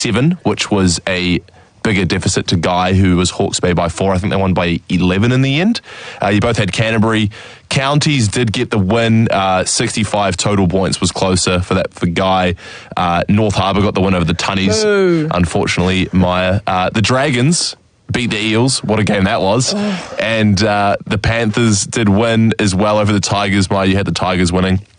7, which was a bigger deficit to Guy, who was Hawke's Bay by 4. I think they won by 11 in the end. You both had Canterbury. Counties did get the win. 65 total points was closer for Guy. North Harbour got the win over the Tunnies. Ooh. Unfortunately, Maya. The Dragons beat the Eels. What a game that was. And the Panthers did win as well over the Tigers. Maya, you had the Tigers winning.